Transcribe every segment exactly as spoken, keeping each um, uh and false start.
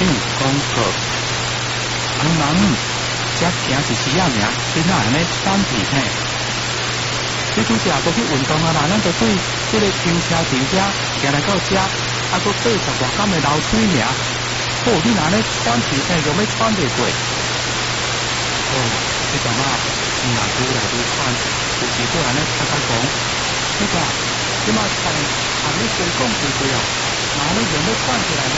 顶讲过，人人只行一时啊尔，你哪安尼喘气呢？你拄则都去运动啊啦，咱就对这个停车场遮行来到遮，啊，搁八十外间的流水尔。哦，你哪安尼喘气呢？又要喘袂过？哦，这阵啊，若愈来愈喘，有时搁安尼拍拍讲，你看，即马从含你水讲几句哦，哪安尼人要喘起来呢？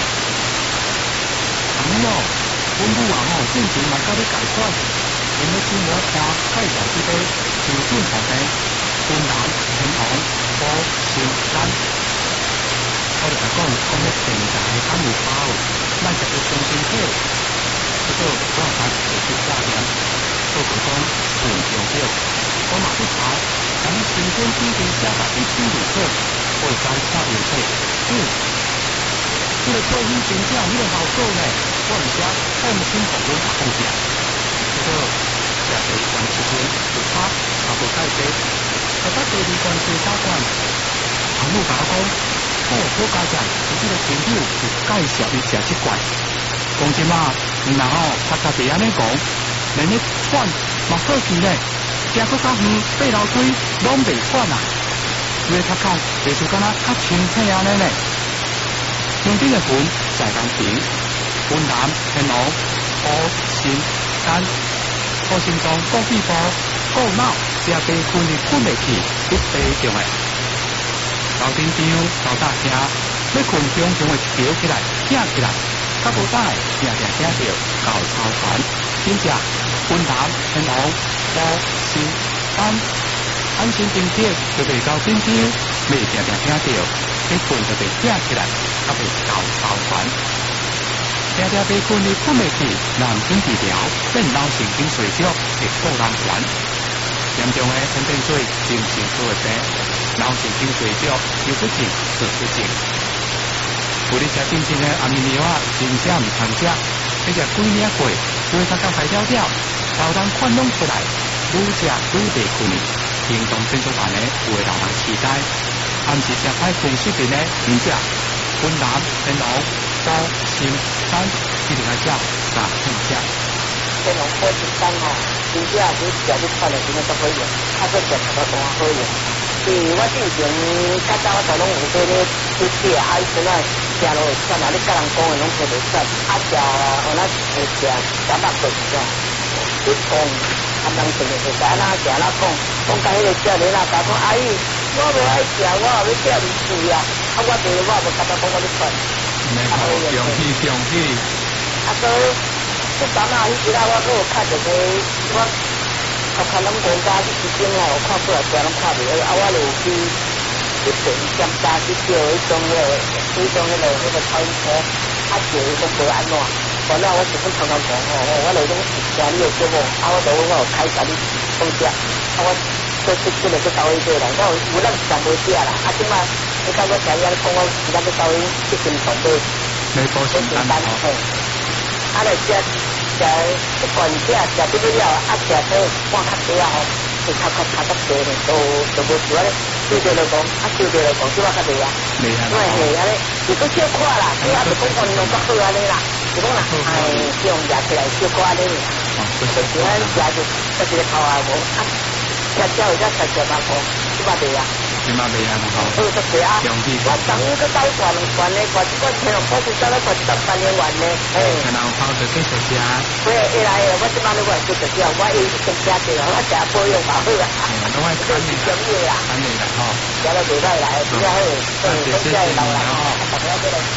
安尼哦，阮母啊吼，进前嘛甲你共款，因要请我听介绍即个上准学的云南天王保心丹。我就甲讲，讲咧现在敢有包，咱食个中心体，不过我也才会去化验，做个讲顺上少，我嘛去查，咱新鲜之前写个一千二克，我会再看药册，嗯，这个做医生这样，你个好做呢，我唔写放心服务下放下，不过食个关一天有差，也无介济，大家第二关做啥关？阿母甲我讲。哦，好佳哉！有这个朋友有介绍伊食这款，讲真嘛，然后他家己安尼讲，连咧喘嘛好去咧，行搁较远，爬楼梯拢袂喘啊。伊个头壳袂输敢若较清醒安尼咧。乡顶的云在人平，云南天龙保心丹，保心脏顾肺部、顾脑，食白困哩困袂去，一杯中诶。楼顶张楼大声，要困中常会摇起来、醒起来，较无歹，定定听到搞操团，真正云南天王保心丹，安心定定就袂到紧张，袂定定听到，你困就袂醒起来，较袂搞操团，定定被困你困袂去，男性治疗变脑神经衰弱，会固人团。严重的偏变水、精神科的病，脑神经衰弱、忧郁症、自闭症。有你食进前的安眠药啊，真正唔通食，你食几领过，就会感觉排了了，头当款拢出来，愈食愈袂困，行动变做慢的，有会让人期待。暗时食歹困失眠的，唔食。云南天龙保心丹，一定要食，三天食。天龙保心丹哦。真正你食你看了真正足好用，啊，佫食头讲好用。是我之前较早我就拢有做咧去食，啊，伊阵啊食落会喘，啊，你甲人讲的拢做袂喘，啊，食我那会食食肉过是种，你讲啊，人做袂会使安那食安那讲，讲甲迄个少年啊，甲讲阿姨，我无爱食，我后要叫你煮啊，啊，我做我无感觉讲我咧喘，啊，好用。恭喜恭喜！啊，所以。即阵啊，迄时啊，我搁有看着个，我头壳拢无加去时间哦，我看出来遮拢看袂到，啊，我就去去电商家去叫迄种迄个，迄种迄个迄个超音波，啊，叫伊讲无安怎，完了我就跟头壳讲哦，我来种听你的节目，啊，我就我有开甲你讲遮，啊，我做出这个去到位过来，我有咱上袂食啦，啊，即摆你看我听伊安尼讲，我时间去到位去跟团队，没保险单哦。啊，来食食一罐食食不了啊，食这半较多啊吼，就较较较较多咧，都都无事啊咧。对对来讲，啊对对来讲，即话较厉啊，因为嘿安尼，是搁小可啦，你啊就讲运动较好安尼啦，是讲啦，哎，这样食起来小可安尼尔，就是咱食就这一个头啊无啊，吃少或者吃吃八块，即话厉啊。即马袂安好，好得济啊！我昨昏搁倒挂两罐咧，挂一罐天龙保心丹咧，挂一罐半年元咧，哎。然后泡着继续食。对，会来诶，我即马咧我会继续食，我伊先食着，我食保养嘛好啊。拢爱看你啦，看你啦吼。食了袂歹来，比较好，对，比较会流来吼，大家过来吃。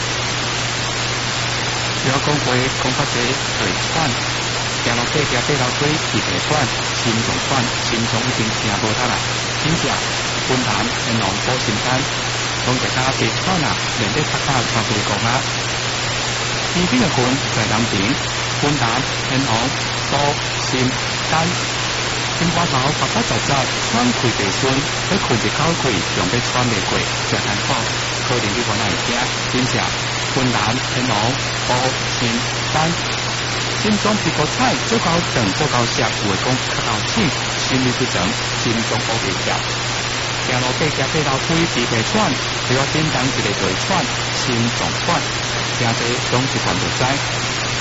不要讲话，讲法济会喘，行路爬行爬楼梯，气会喘，心脏喘，心脏已经听无得啦，真正。云南天龙保心丹，讲大家别喘啊，连咧拍到差不多讲啊。天边嘅云在南边，云南天龙保心丹，天花头白白杂杂，喘气地顺，要困一口气，用要喘袂过，真难讲。可能你可能会惊，真正云南天龙保心丹。心脏皮肤彩，做够长，做够涩，有会讲较够紧，心律不正，心脏好袂调。 行路爬行爬到腿皮皮喘，对我叮当一个大喘，心脏喘，真侪拢一团就知。